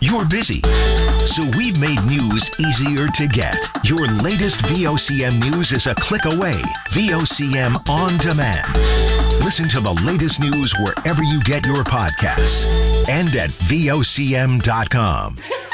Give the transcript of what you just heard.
You're busy. So we've made news easier to get. Your latest VOCM news is a click away. VOCM On Demand. Listen to the latest news wherever you get your podcasts and at VOCM.com.